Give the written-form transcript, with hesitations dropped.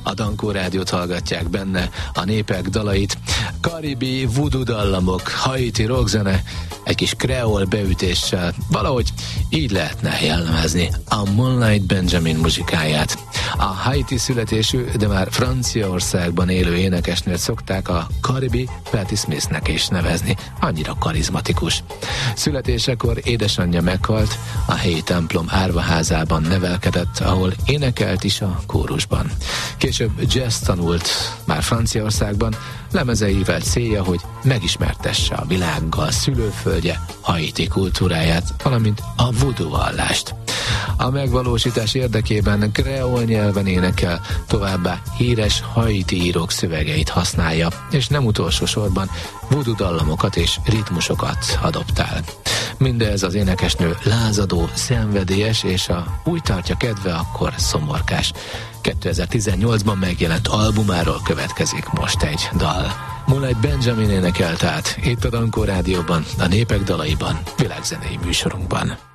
A Dankó Rádiót hallgatják, benne a népek dalait, karibi voodoo dallamok, haiti rockzene, egy kis kreol beütéssel, valahogy így lehetne jellemezni a Moonlight Benjamin muzsikáját. A haiti születésű, de már Franciaországban élő énekesnőt szokták a karibi Patti Smithnek is nevezni, annyira karizmatikus. Születésekor édesanyja meghalt, a helyi templom árvaházában nevelkedett, ahol énekelt is a kórusban. Később jazz tanult már Franciaországban, lemezeivel célja, hogy megismertesse a világgal szülőföldje, Haiti kultúráját, valamint a voodoo vallást. A megvalósítás érdekében kreol nyelven énekel, továbbá híres haiti írók szövegeit használja, és nem utolsó sorban voodoo dallamokat és ritmusokat adoptál. Mindez az énekesnő lázadó, szenvedélyes, és a úgy tartja kedve, akkor szomorkás. 2018-ban megjelent albumáról következik most egy dal. Moonlight Benjamin énekelt át itt a Dankó Rádióban, a Népek dalaiban, világzenei műsorunkban.